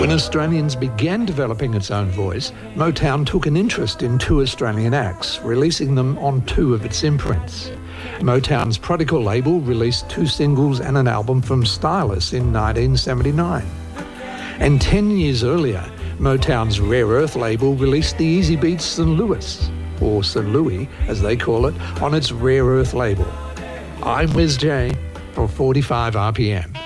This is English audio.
When Australians began developing its own voice, Motown took an interest in two Australian acts, releasing them on two of its imprints. Motown's Prodigal label released 2 singles and an album from Stylus in 1979. And 10 years earlier, Motown's Rare Earth label released the Easy Beats St. Louis, or St. Louis as they call it, on its Rare Earth label. I'm Wiz J for 45 RPM.